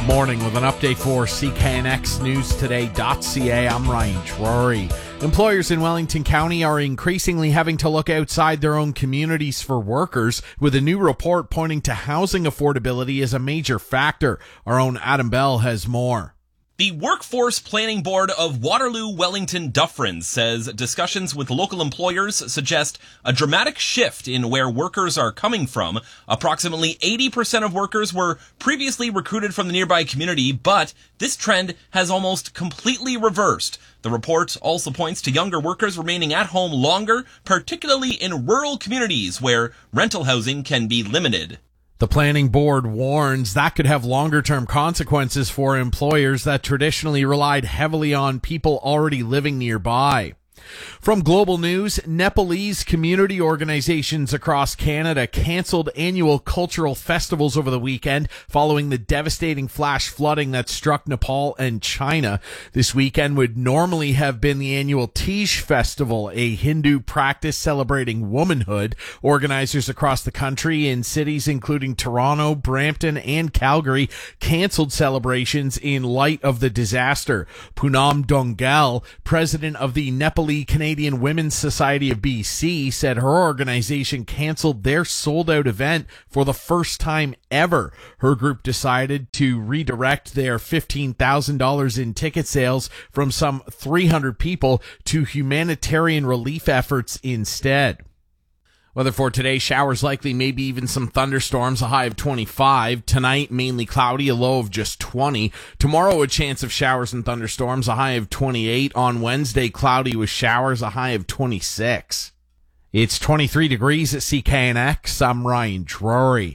Morning with an update for CKNXNewsToday.ca. I'm Ryan Drury. Employers in Wellington County are increasingly having to look outside their own communities for workers, with a new report pointing to housing affordability as a major factor. Our own Adam Bell has more. The Workforce Planning Board of Waterloo Wellington Dufferin says discussions with local employers suggest a dramatic shift in where workers are coming from. Approximately 80% of workers were previously recruited from the nearby community, but this trend has almost completely reversed. The report also points to younger workers remaining at home longer, particularly in rural communities where rental housing can be limited. The planning board warns that could have longer-term consequences for employers that traditionally relied heavily on people already living nearby. From Global News, Nepalese community organizations across Canada canceled annual cultural festivals over the weekend following the devastating flash flooding that struck Nepal and China. This weekend would normally have been the annual Tej Festival, a Hindu practice celebrating womanhood. Organizers across the country in cities including Toronto, Brampton, and Calgary canceled celebrations in light of the disaster. Poonam Dongal, president of the Nepalese Canadian Women's Society of BC, said her organization canceled their sold-out event for the first time ever. Her group decided to redirect their $15,000 in ticket sales from some 300 people to humanitarian relief efforts instead. Weather for today, showers likely, maybe even some thunderstorms, a high of 25. Tonight, mainly cloudy, a low of just 20. Tomorrow, a chance of showers and thunderstorms, a high of 28. On Wednesday, cloudy with showers, a high of 26. It's 23 degrees at CKNX. I'm Ryan Drury.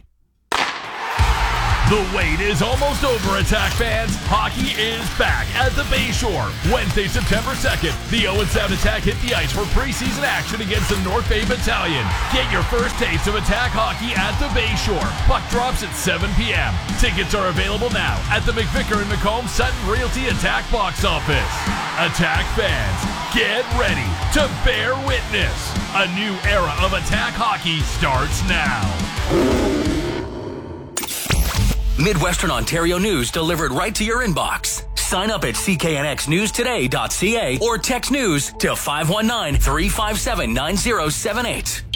The wait is almost over, Attack fans. Hockey is back at the Bayshore. Wednesday, September 2nd, the Owen Sound Attack hit the ice for preseason action against the North Bay Battalion. Get your first taste of Attack hockey at the Bayshore. Puck drops at 7 p.m. Tickets are available now at the McVicker and Macomb Sutton Realty Attack box office. Attack fans, get ready to bear witness. A new era of Attack hockey starts now. Midwestern Ontario news delivered right to your inbox. Sign up at cknxnewstoday.ca or text news to 519-357-9078.